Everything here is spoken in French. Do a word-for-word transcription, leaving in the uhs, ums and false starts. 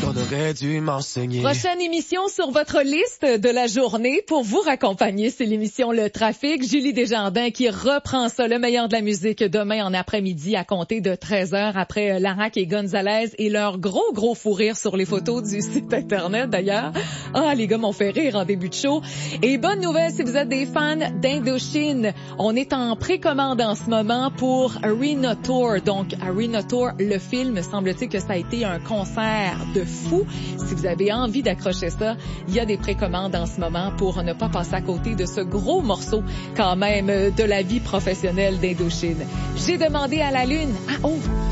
Claude aurait dû m'enseigner. Prochaine émission sur votre liste de la journée pour vous raccompagner, c'est l'émission Le Trafic. Julie Desjardins qui reprend ça, le meilleur de la musique, demain en après-midi à compter de treize heures après Larac et Gonzalez et leur gros, gros fou rire sur les photos du site Internet d'ailleurs. Ah, les gars m'ont fait rire en début de show. Et bonne nouvelle si vous êtes des fans d'Indochine, on est en précommande en ce moment pour Arena Tour. Donc, Arena Tour, le film, semble-t-il que ça a été un concert de fou. Si vous avez envie d'accrocher ça, il y a des précommandes en ce moment pour ne pas passer à côté de ce gros morceau quand même de la vie professionnelle d'Indochine. J'ai demandé à la Lune. Ah oh!